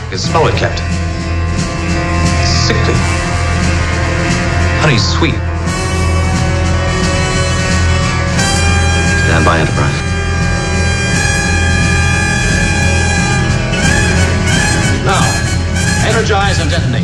It's smell it, Captain. Sickly. Honey's sweet. Stand by, Enterprise. Now, energize and detonate.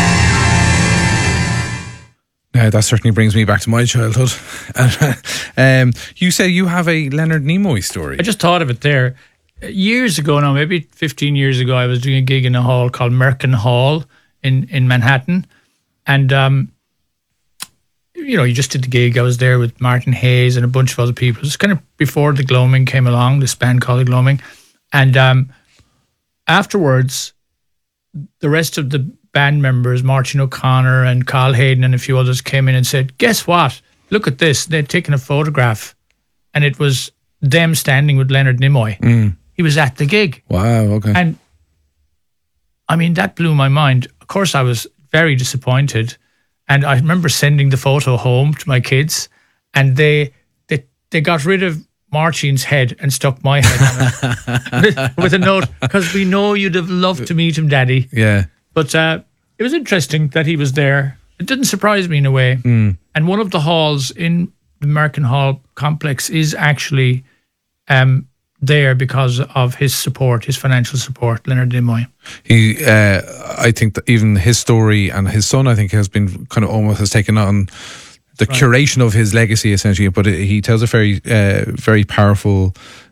That certainly brings me back to my childhood. You say you have a Leonard Nimoy story. I just thought of it there. Years ago now, maybe 15 years ago, I was doing a gig in a hall called Merkin Hall in Manhattan. And, you just did the gig. I was there with Martin Hayes and a bunch of other people. It was kind of before the Gloaming came along, this band called the Gloaming. And afterwards, the rest of the band members, Martin O'Connor and Carl Hayden and a few others, came in and said, guess what? Look at this. They'd taken a photograph and it was them standing with Leonard Nimoy. He was at the gig. Wow, okay. And I mean, that blew my mind. Of course, I was very disappointed. And I remember sending the photo home to my kids, and they got rid of Martin's head and stuck my head on it with a note, because we know you'd have loved to meet him, Daddy. Yeah. But it was interesting that he was there. It didn't surprise me in a way. And one of the halls in the Merkin Hall complex is actually there because of his support, his financial support, Leonard Nimoy. I think that even his story, and his son, I think, has been kind of almost has taken on the curation of his legacy, essentially. But he tells a very, very powerful.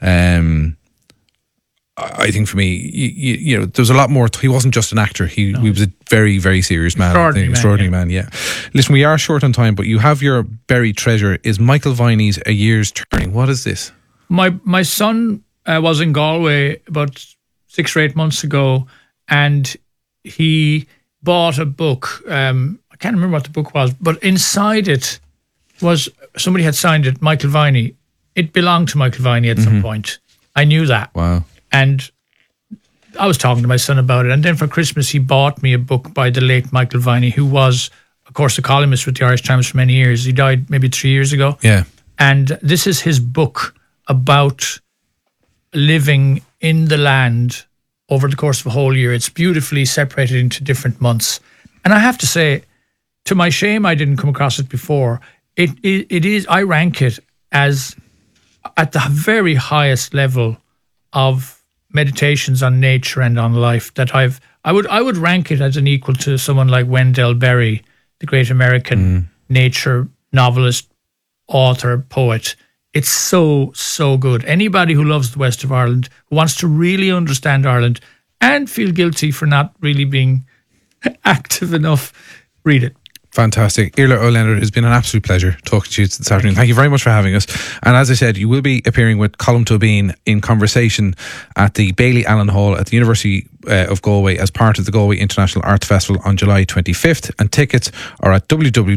I think for me, there was a lot more. He wasn't just an actor. He was a very, very serious man. Extraordinary man, yeah. Listen, we are short on time, but you have your buried treasure. Is Michael Viney's A Year's Turning? What is this? My son was in Galway about 6 or 8 months ago, and he bought a book. I can't remember what the book was, but inside it was, somebody had signed it, Michael Viney. It belonged to Michael Viney at some point. I knew that. Wow. And I was talking to my son about it. And then for Christmas, he bought me a book by the late Michael Viney, who was, of course, a columnist with the Irish Times for many years. He died maybe 3 years ago. Yeah. And this is his book about living in the land over the course of a whole year. It's beautifully separated into different months. And I have to say, to my shame, I didn't come across it before. It is, I rank it as at the very highest level of meditations on nature and on life that I would rank it as an equal to someone like Wendell Berry, the great American nature novelist, author, poet. It's so, so good. Anybody who loves the west of Ireland, who wants to really understand Ireland and feel guilty for not really being active enough, read it. Fantastic. Iarla Ó Leonard, it's been an absolute pleasure talking to you this afternoon. Thank you very much for having us. And as I said, you will be appearing with Colm Tóibín in conversation at the Bailey Allen Hall at the University of Galway as part of the Galway International Arts Festival on July 25th. And tickets are at www.giaf.ie.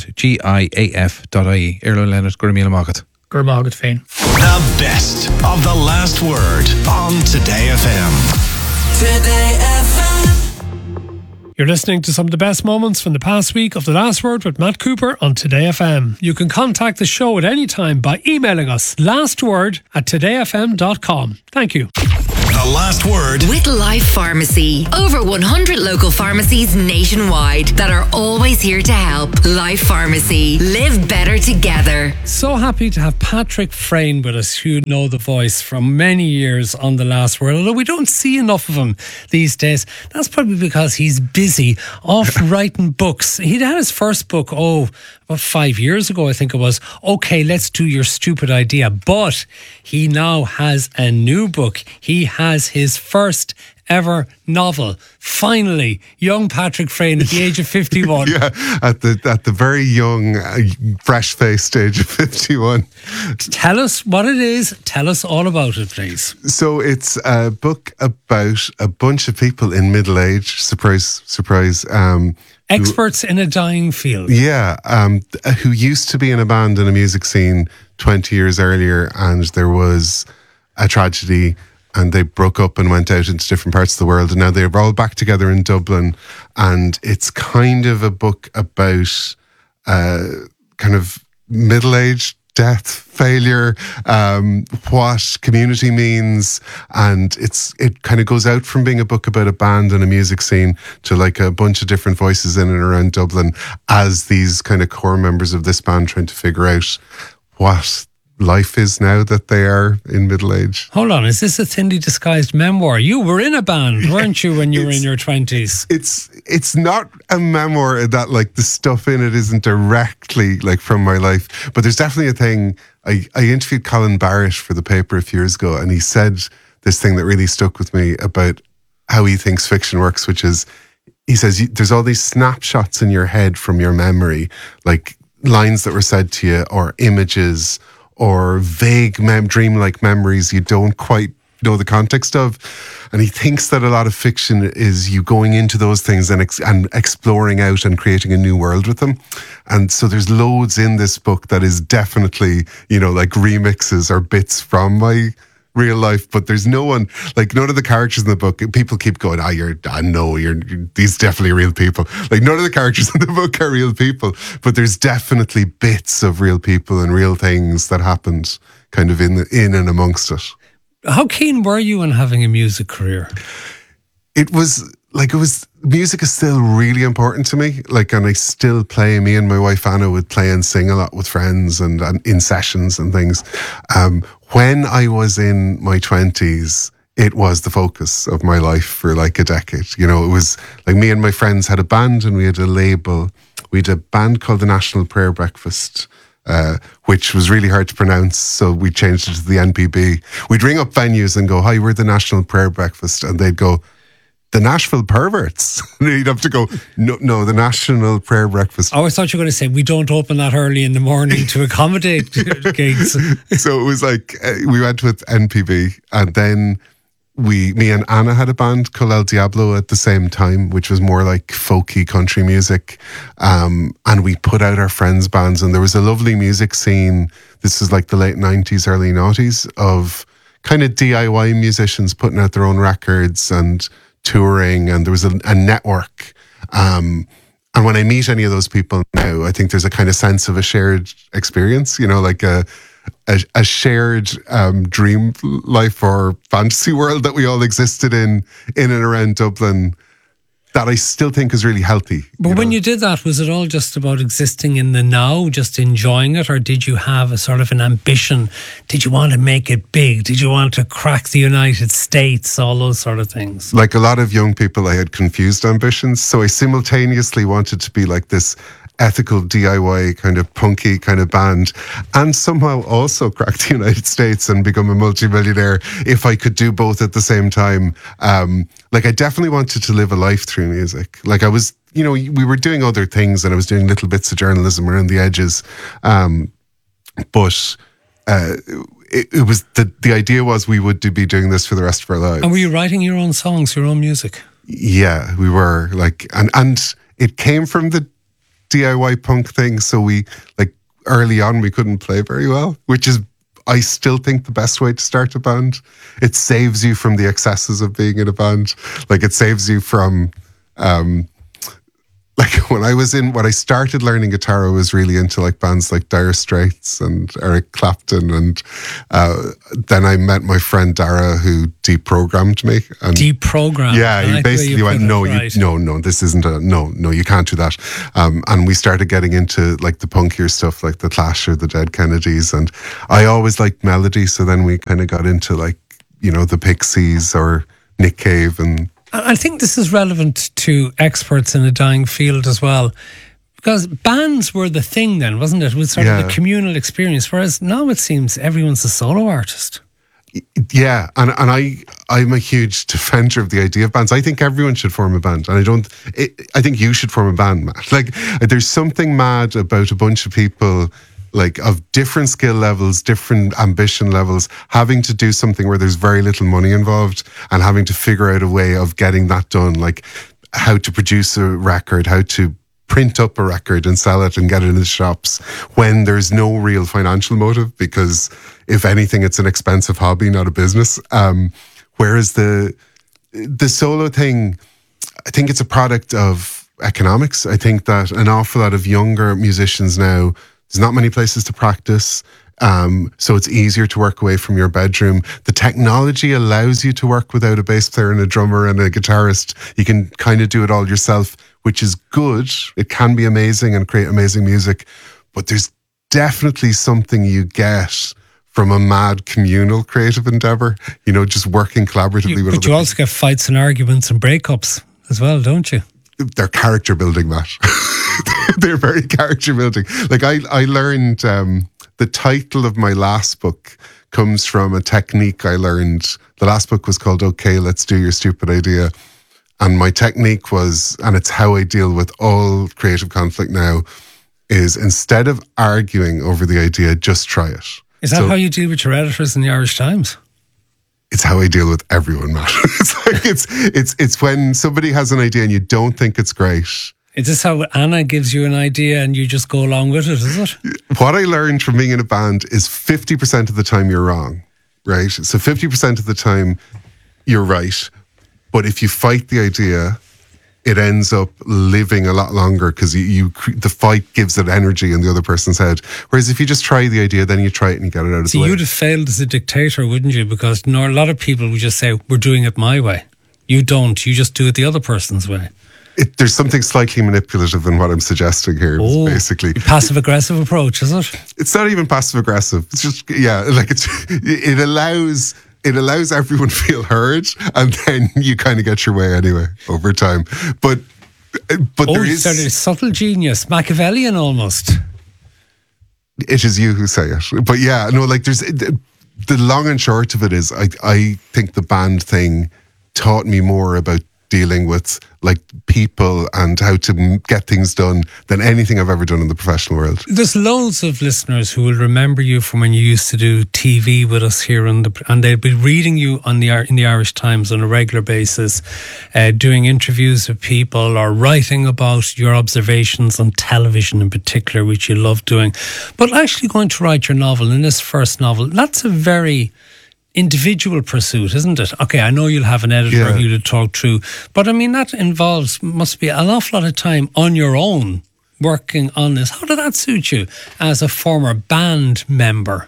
Iarla Ó Leonard, Gura Míle Mágat. Gura Mágat féin. The best of The Last Word on Today FM. Today FM. You're listening to some of the best moments from the past week of The Last Word with Matt Cooper on Today FM. You can contact the show at any time by emailing us lastword@todayfm.com. Thank you. The Last Word with Life Pharmacy. Over 100 local pharmacies nationwide that are always here to help. Life Pharmacy. Live better together. So happy to have Patrick Freyne with us, who know the voice from many years on The Last Word. Although we don't see enough of him these days. That's probably because he's busy off writing books. He'd had his first book, about 5 years ago, I think it was. Okay, let's do your stupid idea. But he now has a new book. He has his first ever novel. Finally, young Patrick Freyne at the age of 51. Yeah, at the very young, fresh-faced age of 51. Tell us what it is. Tell us all about it, please. So it's a book about a bunch of people in middle age. Surprise, surprise. Experts in a dying field. Yeah, who used to be in a band in a music scene 20 years earlier, and there was a tragedy and they broke up and went out into different parts of the world, and now they're all back together in Dublin. And it's kind of a book about kind of middle-aged death, failure, what community means, and it kind of goes out from being a book about a band and a music scene to like a bunch of different voices in and around Dublin as these kind of core members of this band trying to figure out what life is now that they are in middle age. Hold on, is this a thinly disguised memoir? You were in a band, weren't you, when you were in your 20s? It's not a memoir that like the stuff in it isn't directly like from my life, but there's definitely a thing. I interviewed Colin Barrett for the paper a few years ago, and he said this thing that really stuck with me about how he thinks fiction works, which is, he says, there's all these snapshots in your head from your memory, like lines that were said to you or images or vague dreamlike memories you don't quite know the context of. And he thinks that a lot of fiction is you going into those things and exploring out and creating a new world with them. And so there's loads in this book that is definitely, like remixes or bits from my real life, but there's no one, like none of the characters in the book, people keep going, these definitely real people. Like none of the characters in the book are real people, but there's definitely bits of real people and real things that happened kind of in and amongst it. How keen were you on having a music career? Music is still really important to me. And I still play. Me and my wife Anna would play and sing a lot with friends and in sessions and things. When I was in my 20s, it was the focus of my life for like a decade. It was like me and my friends had a band and we had a label. We had a band called the National Prayer Breakfast, which was really hard to pronounce, so we changed it to the NPB. We'd ring up venues and go, "Hi, we're the National Prayer Breakfast," and they'd go, "The Nashville Perverts." And you'd have to go, no, the National Prayer Breakfast. Oh, I thought you were going to say, we don't open that early in the morning to accommodate gigs. So it was like, we went with NPB, and then me and Anna had a band called El Diablo at the same time, which was more like folky country music. And we put out our friends' bands, and there was a lovely music scene. This is like the late 90s, early 90s, of kind of DIY musicians putting out their own records and touring, and there was a network. And when I meet any of those people now, I think there's a kind of sense of a shared experience, like a shared dream life or fantasy world that we all existed in and around Dublin, that I still think is really healthy. But when you did that, was it all just about existing in the now, just enjoying it? Or did you have a sort of an ambition? Did you want to make it big? Did you want to crack the United States? All those sort of things. Like a lot of young people, I had confused ambitions. So I simultaneously wanted to be like this ethical DIY kind of punky kind of band, and somehow also crack the United States and become a multimillionaire if I could do both at the same time. I definitely wanted to live a life through music. I was, we were doing other things, and I was doing little bits of journalism around the edges. But it was the idea was we would be doing this for the rest of our lives. And were you writing your own songs, your own music? Yeah, we were and it came from the DIY punk thing. So we early on we couldn't play very well, which is, I still think, the best way to start a band. It saves you from the excesses of being in a band. It saves you from when I started learning guitar, I was really into bands like Dire Straits and Eric Clapton, and then I met my friend Dara, who deprogrammed me. And deprogrammed? Yeah, he basically went, no, this isn't no, you can't do that. And we started getting into the punkier stuff, like the Clash or the Dead Kennedys, and I always liked melody, so then we kind of got into the Pixies or Nick Cave. And I think this is relevant to experts in a dying field as well, because bands were the thing then, wasn't it? It was sort of a communal experience, whereas now it seems everyone's a solo artist. Yeah, and I'm a huge defender of the idea of bands. I think everyone should form a band, and I think you should form a band, Matt. There's something mad about a bunch of people of different skill levels, different ambition levels, having to do something where there's very little money involved and having to figure out a way of getting that done, how to produce a record, how to print up a record and sell it and get it in the shops when there's no real financial motive, because if anything, it's an expensive hobby, not a business. Whereas the solo thing, I think it's a product of economics. I think that an awful lot of younger musicians now, there's not many places to practice. So it's easier to work away from your bedroom. The technology allows you to work without a bass player and a drummer and a guitarist. You can kind of do it all yourself, which is good. It can be amazing and create amazing music, but there's definitely something you get from a mad communal creative endeavor, just working collaboratively with other But you also get fights and arguments and breakups as well, don't you? They're character building, Matt. They're very character building. Like I learned the title of my last book comes from a technique I learned. The last book was called Okay, Let's Do Your Stupid Idea. And my technique was, and it's how I deal with all creative conflict now, is instead of arguing over the idea, just try it. Is that how you deal with your editors in the Irish Times? It's how I deal with everyone, Matt. It's when somebody has an idea and you don't think it's great. Is this how Anna gives you an idea and you just go along with it, is it? What I learned from being in a band is 50% of the time you're wrong, right? So 50% of the time you're right. But if you fight the idea, it ends up living a lot longer because the fight gives it energy in the other person's head. Whereas if you just try the idea, then you try it and you get it out of the way. You'd have failed as a dictator, wouldn't you? Because a lot of people would just say, we're doing it my way. You don't. You just do it the other person's way. There's something slightly manipulative in what I'm suggesting here, basically. Passive-aggressive approach, is it? It's not even passive-aggressive. It's just, it allows everyone to feel heard, and then you kind of get your way anyway over time. But there is... Sort of subtle genius, Machiavellian almost. It is you who say it. But yeah, no, there's... The long and short of it is, I think the band thing taught me more about dealing with people and how to get things done than anything I've ever done in the professional world. There's loads of listeners who will remember you from when you used to do TV with us here and they'll be reading you in the Irish Times on a regular basis, doing interviews with people or writing about your observations on television in particular, which you love doing. But actually going to write your novel, in this first novel, that's a very individual pursuit, isn't it? Okay, I know you'll have an editor who to talk through, but I mean, that must be an awful lot of time on your own working on this. How did that suit you as a former band member?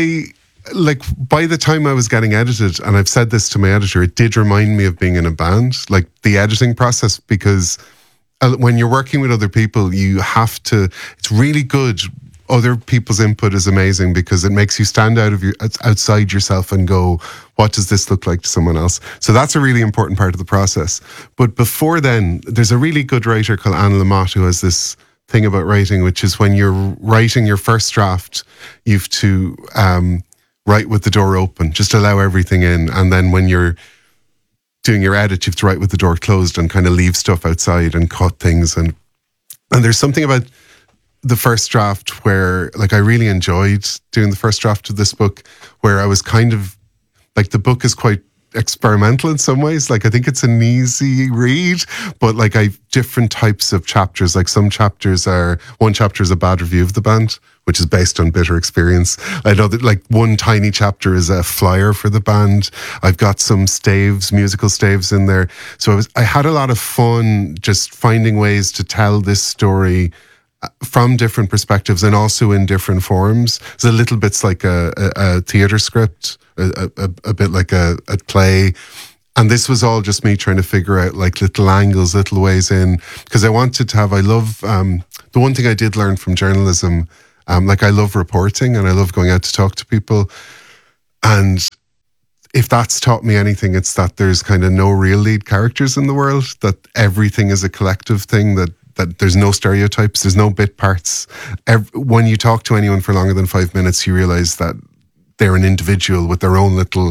By the time I was getting edited, and I've said this to my editor, it did remind me of being in a band, the editing process, because when you're working with other people, you have to, it's really good. Other people's input is amazing because it makes you stand outside yourself and go, what does this look like to someone else? So that's a really important part of the process. But before then, there's a really good writer called Anne Lamott who has this thing about writing, which is when you're writing your first draft, you have to write with the door open, just allow everything in. And then when you're doing your edit, you have to write with the door closed and kind of leave stuff outside and cut things. And there's something about the first draft where I really enjoyed doing the first draft of this book, where I was kind of the book is quite experimental in some ways. I think it's an easy read, but I've different types of chapters. Some chapters one chapter is a bad review of the band, which is based on bitter experience. I know that one tiny chapter is a flyer for the band. I've got some musical staves in there. So I had a lot of fun just finding ways to tell this story from different perspectives and also in different forms. It's a little bit like a theatre script, a bit like a play. And this was all just me trying to figure out little angles, little ways in, because I wanted to have, I love, the one thing I did learn from journalism, I love reporting and I love going out to talk to people. And if that's taught me anything, it's that there's kind of no real lead characters in the world, that everything is a collective thing, that there's no stereotypes, there's no bit parts. When you talk to anyone for longer than 5 minutes, you realize that they're an individual with their own little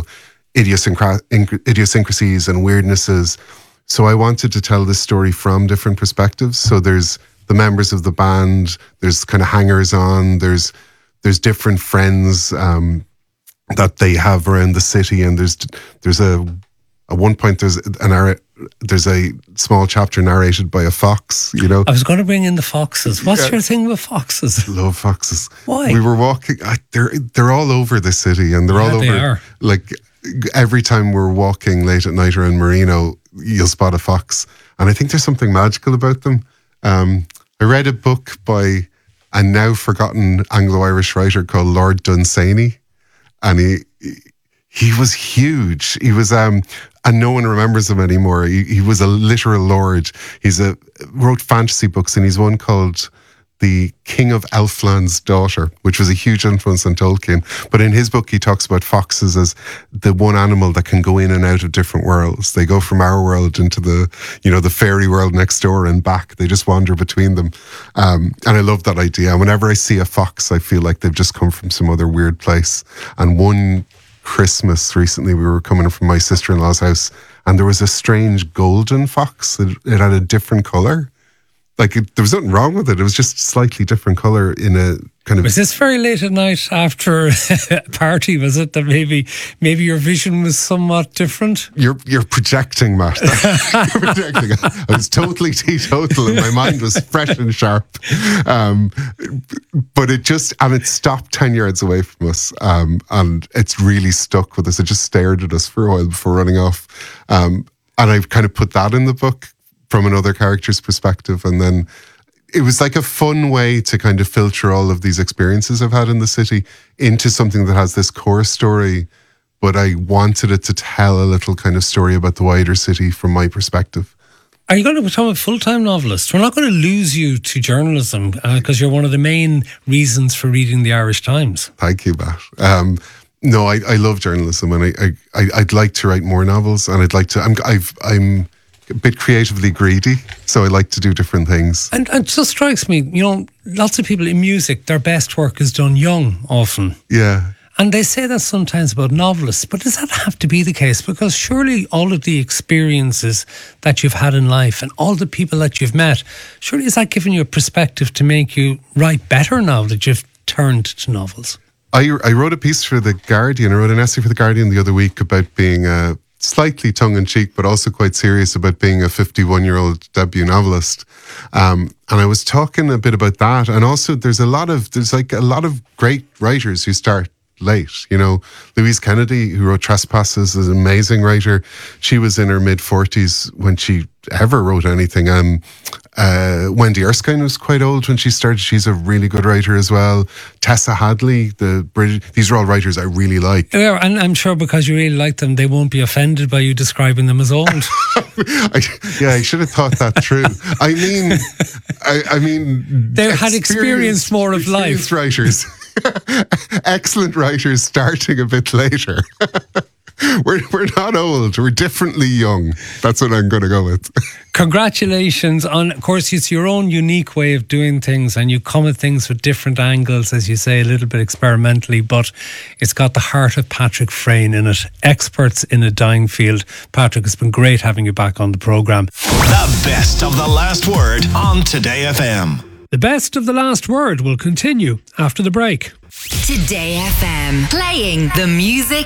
idiosyncrasies and weirdnesses. So I wanted to tell this story from different perspectives. So there's the members of the band, there's kind of hangers-on, there's different friends that they have around the city, and there's at one point there's a small chapter narrated by a fox, I was going to bring in the foxes. What's your thing with foxes? Love foxes. Why? We were walking, they're all over the city, and they're all over. They are. Every time we're walking late at night around Marino, you'll spot a fox. And I think there's something magical about them. I read a book by a now forgotten Anglo-Irish writer called Lord Dunsany, and he was huge. He was and no one remembers him anymore. He was a literal lord. Wrote fantasy books, and he's one called The King of Elfland's Daughter, which was a huge influence on Tolkien. But in his book, he talks about foxes as the one animal that can go in and out of different worlds. They go from our world into the fairy world next door and back. They just wander between them. And I love that idea. And whenever I see a fox, I feel like they've just come from some other weird place. And one Christmas recently, we were coming from my sister-in-law's house, and there was a strange golden fox. It had a different colour. Like, there was nothing wrong with it. It was just slightly different colour in a kind of... Was this very late at night after a party, was it, that maybe your vision was somewhat different? You're projecting, Matt. You're projecting. I was totally teetotal and my mind was fresh and sharp. But it stopped 10 yards away from us, and it's really stuck with us. It just stared at us for a while before running off. And I've kind of put that in the book from another character's perspective. And then it was like a fun way to kind of filter all of these experiences I've had in the city into something that has this core story, but I wanted it to tell a little kind of story about the wider city from my perspective. Are you going to become a full-time novelist? We're not going to lose you to journalism because you're one of the main reasons for reading the Irish Times. Thank you, Matt. No, I love journalism, and I'd like to write more novels, and I'd like to. I'm a bit creatively greedy, so I like to do different things. And it just strikes me, lots of people in music, their best work is done young often. Yeah. And they say that sometimes about novelists, but does that have to be the case? Because surely all of the experiences that you've had in life and all the people that you've met, surely is that giving you a perspective to make you write better now that you've turned to novels? I wrote a piece for The Guardian. I wrote an essay for The Guardian the other week about being slightly tongue-in-cheek, but also quite serious about being a 51-year-old debut novelist. And I was talking a bit about that. And also there's a lot of great writers who start late. Louise Kennedy, who wrote Trespasses, is an amazing writer. She was in her mid-40s when she ever wrote anything. Wendy Erskine was quite old when she started. She's a really good writer as well. Tessa Hadley, these are all writers I really like. Yeah, and I'm sure because you really like them, they won't be offended by you describing them as old. I should have thought that through. I mean, they had experienced more of life. Writers. Excellent writers starting a bit later. We're not old. We're differently young. That's what I'm going to go with. Congratulations on, of course, it's your own unique way of doing things, and you come at things with different angles, as you say, a little bit experimentally, but it's got the heart of Patrick Freyne in it. Experts in a dying field. Patrick, it's been great having you back on the programme. The best of the last word on Today FM. The best of the last word will continue after the break. Today FM, playing the music